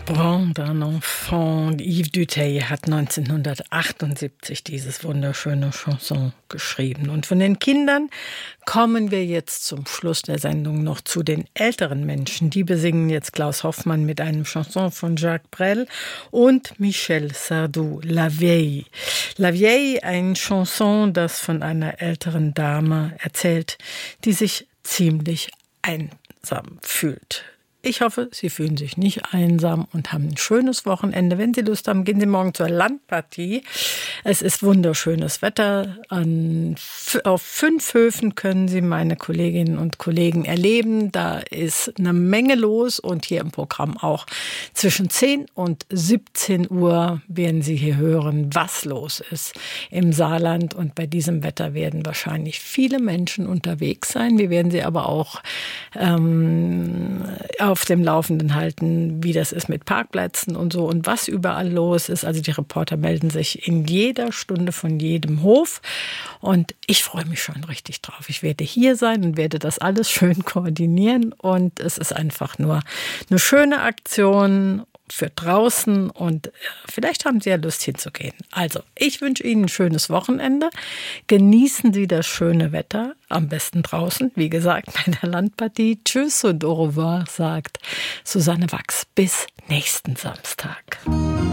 Bande d'un enfant. Yves Duteil hat 1978 dieses wunderschöne Chanson geschrieben. Und von den Kindern kommen wir jetzt zum Schluss der Sendung noch zu den älteren Menschen. Die besingen jetzt Klaus Hoffmann mit einem Chanson von Jacques Brel und Michel Sardou, La Vieille. La Vieille, ein Chanson, das von einer älteren Dame erzählt, die sich ziemlich einsam fühlt. Ich hoffe, Sie fühlen sich nicht einsam und haben ein schönes Wochenende. Wenn Sie Lust haben, gehen Sie morgen zur Landpartie. Es ist wunderschönes Wetter. Auf 5 Höfen können Sie meine Kolleginnen und Kollegen erleben. Da ist eine Menge los und hier im Programm auch. Zwischen 10 und 17 Uhr werden Sie hier hören, was los ist im Saarland. Und bei diesem Wetter werden wahrscheinlich viele Menschen unterwegs sein. Wir werden Sie aber auch auf dem Laufenden halten, wie das ist mit Parkplätzen und so und was überall los ist. Also die Reporter melden sich in jeder Stunde von jedem Hof und ich freue mich schon richtig drauf. Ich werde hier sein und werde das alles schön koordinieren und es ist einfach nur eine schöne Aktion für draußen und vielleicht haben Sie ja Lust hinzugehen. Also, ich wünsche Ihnen ein schönes Wochenende. Genießen Sie das schöne Wetter, am besten draußen, wie gesagt, bei der Landpartie. Tschüss und au revoir, sagt Susanne Wachs. Bis nächsten Samstag.